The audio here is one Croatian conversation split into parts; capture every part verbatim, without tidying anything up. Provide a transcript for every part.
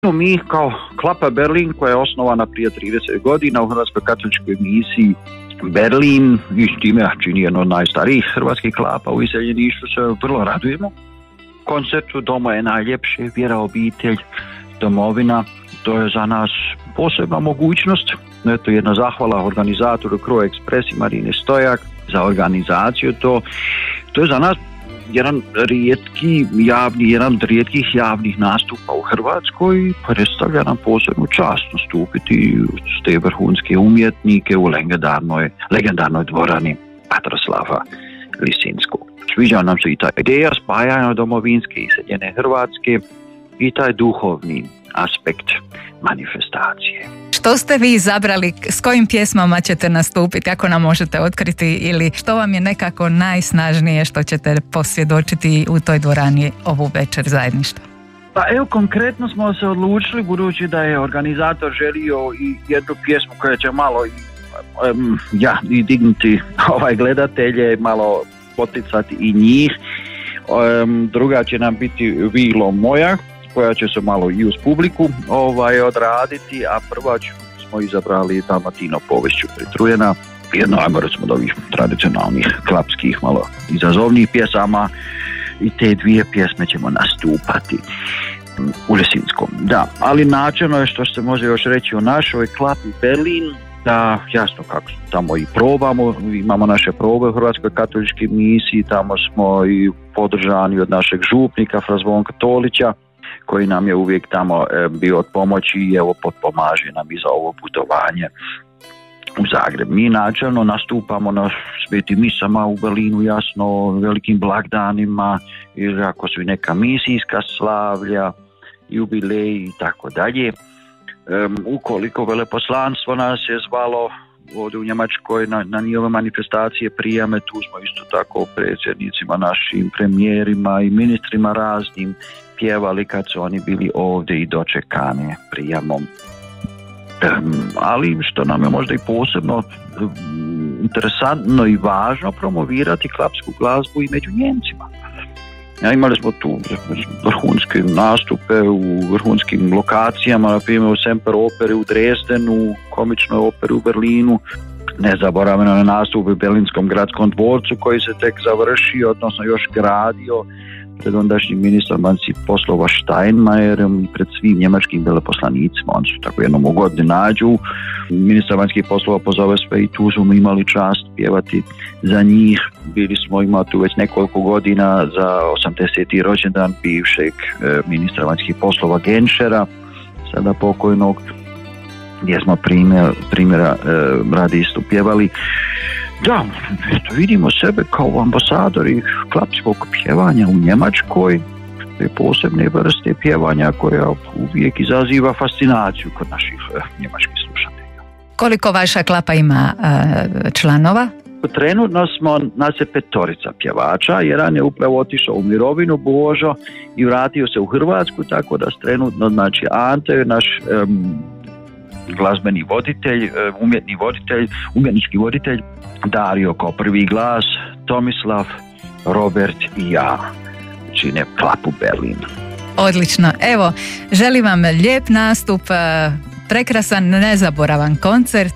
Mi kao Klapa Berlin, koja je osnovana prije trideset godina u Hrvatskoj katoličkoj misiji Berlin i time čini jedno od najstarijih hrvatskih klapa u iseljeništvu, se vrlo radujemo konceptu Doma je najljepše, vjera, obitelj, domovina. To je za nas posebna mogućnost. Eto, jedna zahvala organizatoru Croix Express i Marine Stojak za organizaciju. To, to je za nas jedan rijetki javni, jedan od rijetkih javnih nastupa u Hrvatskoj. Predstavlja nam posebnu čast nastupiti s te vrhunske umjetnike u legendarnoj, legendarnoj dvorani Vatroslava Lisinskog. Sviđa nam se i ta ideja spajanja domovinske i iseljene Hrvatske i taj duhovni aspekt manifestacije. Što ste vi izabrali, s kojim pjesmama ćete nastupiti, ako nam možete otkriti, ili što vam je nekako najsnažnije što ćete posvjedočiti u toj dvorani ovu večer zajedništva? Pa evo, konkretno smo se odlučili, budući da je organizator želio i jednu pjesmu koja će malo i, um, ja, i dignuti ovaj gledatelje, malo poticati i njih. Um, druga će nam biti Vilo moja, koja će se malo i uz publiku ovaj, odraditi, a prva smo izabrali Dalmatino povešću pritrujena, jedno, ajmo recimo od ovih tradicionalnih klapskih, malo izazovnih pjesama, i te dvije pjesme ćemo nastupati u Lisinskom. Da, ali načelno je, što se može još reći o našoj Klapi Berlin, da jasno kako tamo i probamo, imamo naše probe u Hrvatskoj katoličkoj misiji, tamo smo i podržani od našeg župnika Fra Zvonka Tolića, koji nam je uvijek tamo e, bio od pomoći i evo potpomaže nam i za ovo putovanje u Zagreb. Mi načelno nastupamo na svetim misama u Berlinu, jasno, velikim blagdanima, ili ako su i neka misijska slavlja, jubileji i tako dalje. Ukoliko veleposlanstvo nas je zvalo ovdje u Njemačkoj na, na njihove manifestacije, prijame, tu smo isto tako predsjednicima, našim premijerima i ministrima raznim pjevali kad su oni bili ovdje i dočekane prijamom. Um, ali što nam je možda i posebno um, interesantno i važno, promovirati klapsku glazbu i među Njemcima. Ja, imali smo tu vrhunske nastupe u vrhunskim lokacijama, na primjer u Semper operi u Dresdenu, komičnoj operi u Berlinu, nezaboravljeno na nastup u Berlinskom gradskom dvorcu koji se tek završio, odnosno još gradio, pred ondašnjim ministrom vanjskih poslova Steinmeierom i pred svim njemačkim veleposlanicima. Oni su tako jednom u godini nađu. Ministar vanjskih poslova pozove sve i tu smo imali čast pjevati za njih. Bili smo imali tu već nekoliko godina za osamdeseti rođendan bivšeg e, ministra vanjskih poslova Genschera, sada pokojnog, gdje smo primjer, primjera e, radi isto pjevali. Da, eto, vidimo sebe kao ambasadori klapskog pjevanja u Njemačkoj, te posebne vrste pjevanja koja uvijek izaziva fascinaciju kod naših e, njemačkih slušatelja. Koliko vaša klapa ima e, članova? Trenutno smo, nas je petorica pjevača, jedan je upravo otišao u mirovinu, Božo, i vratio se u Hrvatsku, tako da trenutno, znači, Ante je naš um, glazbeni voditelj, umjetni voditelj, umjetnički voditelj, Dario kao prvi glas, Tomislav, Robert i ja čine Klapu Berlin. Odlično. Evo, želim vam lijep nastup, prekrasan, nezaboravan koncert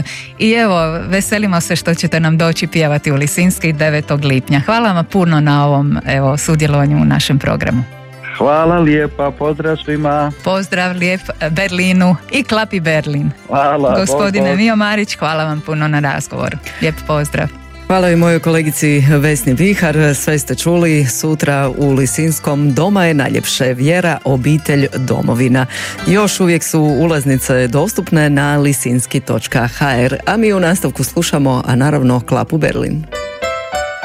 i evo, veselimo se što ćete nam doći pjevati u Lisinski devetog lipnja. Hvala vam puno na ovom, evo, sudjelovanju u našem programu. Hvala lijepa, pozdrav svima. Pozdrav lijep Berlinu i Klapi Berlin. Hvala. Gospodine bo, bo. Mio Marić, hvala vam puno na razgovoru. Lijep pozdrav. Hvala i mojoj kolegici Vesni Vihar. Sve ste čuli, sutra u Lisinskom Doma je najljepše, vjera, obitelj, domovina. Još uvijek su ulaznice dostupne na lisinski točka ha er, a mi u nastavku slušamo, a naravno, Klapu Berlin.